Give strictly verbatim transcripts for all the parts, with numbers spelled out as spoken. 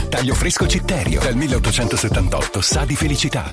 Taglio fresco Citterio, dal milleottocentosettantotto, sa di felicità.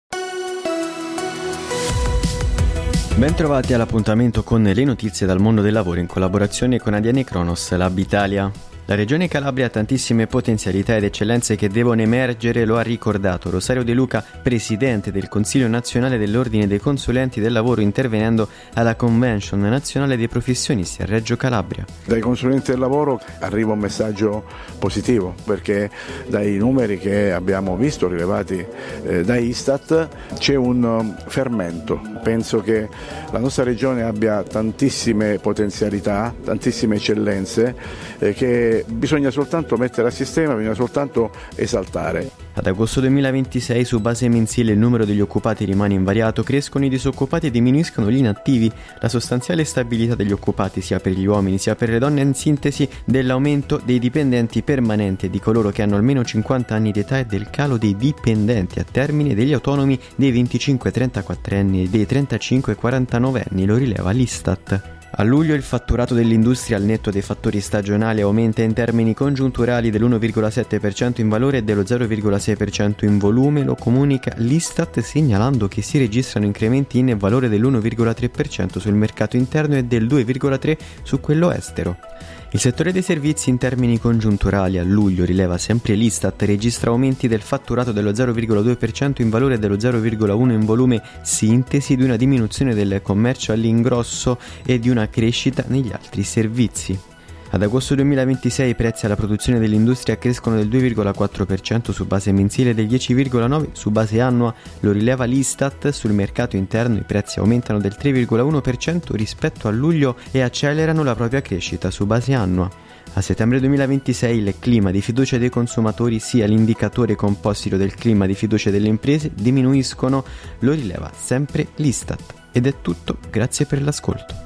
Bentrovati all'appuntamento con le notizie dal mondo del lavoro in collaborazione con A D N Kronos Lab Italia. La Regione Calabria ha tantissime potenzialità ed eccellenze che devono emergere, lo ha ricordato Rosario De Luca, presidente del Consiglio Nazionale dell'Ordine dei Consulenti del Lavoro, intervenendo alla Convention Nazionale dei Professionisti a Reggio Calabria. Dai consulenti del lavoro arriva un messaggio positivo, perché dai numeri che abbiamo visto rilevati eh, da Istat c'è un fermento. Penso che la nostra regione abbia tantissime potenzialità, tantissime eccellenze eh, che bisogna soltanto mettere a sistema, bisogna soltanto esaltare. Ad agosto duemilaventisei, su base mensile, il numero degli occupati rimane invariato, crescono i disoccupati e diminuiscono gli inattivi. La sostanziale stabilità degli occupati, sia per gli uomini sia per le donne, è in sintesi dell'aumento dei dipendenti permanenti e di coloro che hanno almeno cinquanta anni di età e del calo dei dipendenti a termine degli autonomi dei venticinque trentaquattro anni e dei trentacinque quarantanove anni, lo rileva l'Istat. A luglio il fatturato dell'industria al netto dei fattori stagionali aumenta in termini congiunturali dell'uno virgola sette per cento in valore e dello zero virgola sei per cento in volume, lo comunica l'Istat, segnalando che si registrano incrementi in valore dell'uno virgola tre per cento sul mercato interno e del due virgola tre per cento su quello estero. Il settore dei servizi in termini congiunturali a luglio, rileva sempre l'Istat, registra aumenti del fatturato dello zero virgola due per cento in valore e dello zero virgola uno per cento in volume, sintesi di una diminuzione del commercio all'ingrosso e di una crescita negli altri servizi. Ad agosto duemilaventisei i prezzi alla produzione dell'industria crescono del due virgola quattro per cento su base mensile e del dieci virgola nove per cento su base annua, lo rileva l'Istat. Sul mercato interno i prezzi aumentano del tre virgola uno per cento rispetto a luglio e accelerano la propria crescita su base annua. A settembre duemilaventisei il clima di fiducia dei consumatori, sia l'indicatore composito del clima di fiducia delle imprese, diminuiscono, lo rileva sempre l'Istat. Ed è tutto, grazie per l'ascolto.